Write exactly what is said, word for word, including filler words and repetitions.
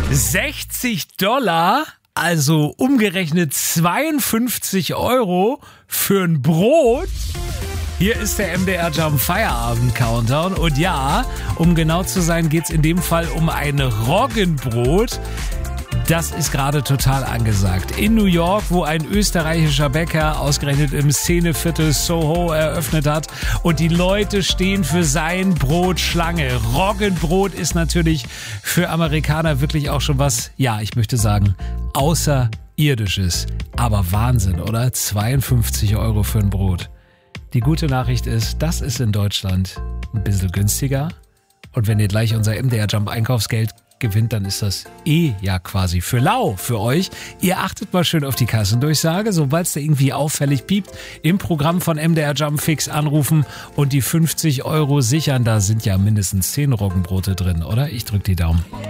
sechzig Dollar, also umgerechnet zweiundfünfzig Euro für ein Brot. Hier ist der M D R Jump Feierabend Countdown. Und ja, um genau zu sein, geht's in dem Fall um ein Roggenbrot. Das ist gerade total angesagt. In New York, wo ein österreichischer Bäcker ausgerechnet im Szeneviertel Soho eröffnet hat und die Leute stehen für sein Brot Schlange. Roggenbrot ist natürlich für Amerikaner wirklich auch schon was, ja, ich möchte sagen, Außerirdisches. Aber Wahnsinn, oder? zweiundfünfzig Euro für ein Brot. Die gute Nachricht ist, das ist in Deutschland ein bisschen günstiger. Und wenn ihr gleich unser M D R Jump Einkaufsgeld gewinnt, dann ist das eh ja quasi für lau für euch. Ihr achtet mal schön auf die Kassendurchsage, sobald es da irgendwie auffällig piept, im Programm von M D R Jump Fix anrufen und die fünfzig Euro sichern. Da sind ja mindestens zehn Roggenbrote drin, oder? Ich drück die Daumen.